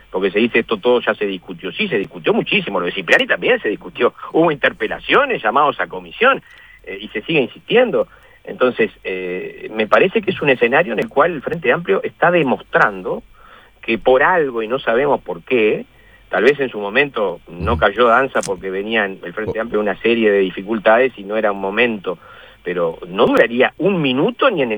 porque se dice esto todo ya se discutió. Sí, se discutió muchísimo, lo de Cipriani también se discutió, hubo interpelaciones, llamados a comisión, y se sigue insistiendo. Entonces, me parece que es un escenario en el cual el Frente Amplio está demostrando que por algo, y no sabemos por qué, tal vez en su momento no cayó danza porque venía el Frente Amplio una serie de dificultades y no era un momento, pero no duraría un minuto ni en el